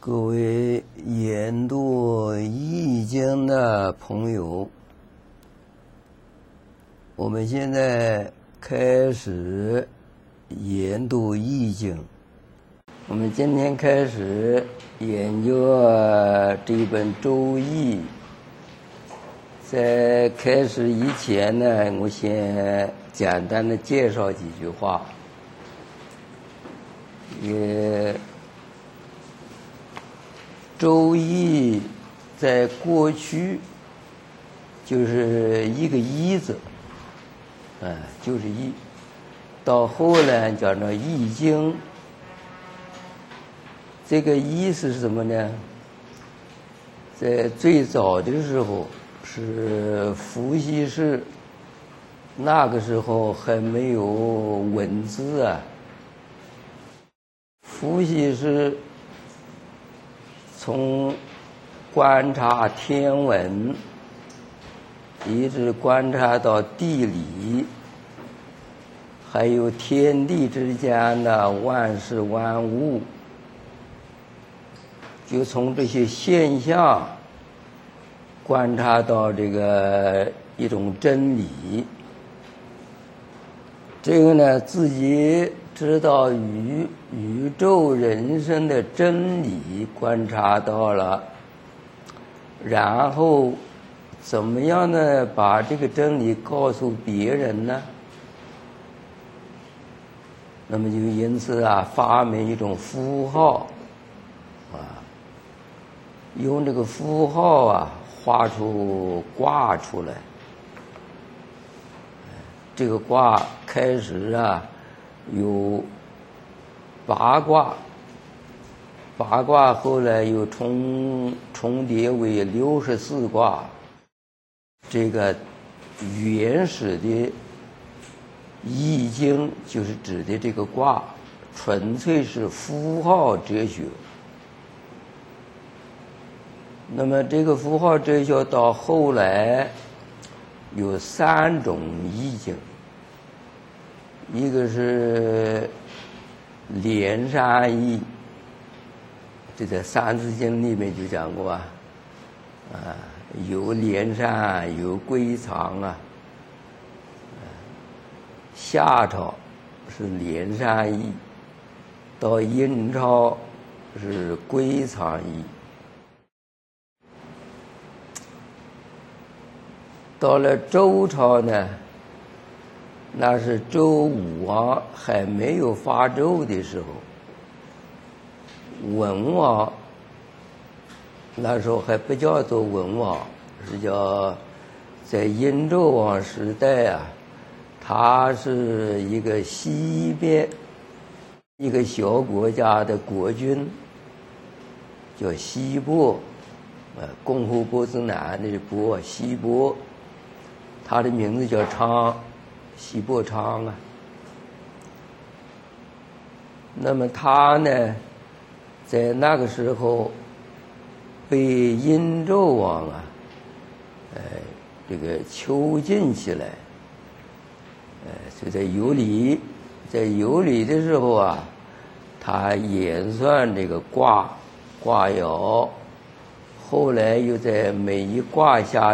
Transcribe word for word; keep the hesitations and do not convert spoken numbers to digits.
各位研读《易经》的朋友，我们现在开始研读《易经》。我们今天开始研究这本《周易》。在开始以前呢，我先简单的介绍几句话。也《周易》在过去就是一个“易”字，哎，就是“易”。到后来讲到《易经》，这个“易”是什么呢？在最早的时候是伏羲氏，那个时候还没有文字啊。伏羲氏从观察天文，一直观察到地理，还有天地之间的万事万物，就从这些现象观察到这个一种真理。这个呢，自己知道宇宇宙人生的真理，观察到了，然后怎么样呢？把这个真理告诉别人呢？那么就因此啊，发明一种符号啊，用这个符号啊，画出卦出来。这个卦开始啊，有八卦，八卦后来又重重叠为六十四卦。这个原始的易经就是指的这个卦，纯粹是符号哲学。那么这个符号哲学到后来有三种易经，一个是连山易，这在《三字经》里面就讲过啊，啊，有连山，有归藏啊。夏朝是连山易，到殷朝是归藏易。到了周朝呢，那是周武王还没有发纣的时候，文王那时候还不叫做文王，是叫在殷纣王时代啊，他是一个西边一个小国家的国君，叫西伯，呃，共和国之南的伯，西伯。他的名字叫昌，西伯昌啊。那么他呢，在那个时候被殷纣王啊，呃，这个囚禁起来，呃，就在有礼，在有礼的时候啊，他演算这个卦卦爻，后来又在每一卦下